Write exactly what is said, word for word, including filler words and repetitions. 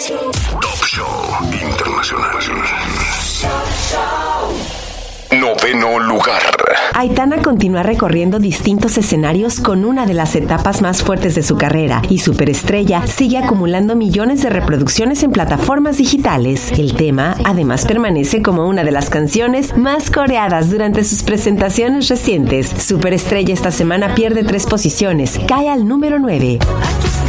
Top Show Internacional. Noveno lugar. Aitana continúa recorriendo distintos escenarios con una de las etapas más fuertes de su carrera y Superestrella sigue acumulando millones de reproducciones en plataformas digitales. El tema, además, permanece como una de las canciones más coreadas durante sus presentaciones recientes. Superestrella esta semana pierde tres posiciones, cae al número nueve.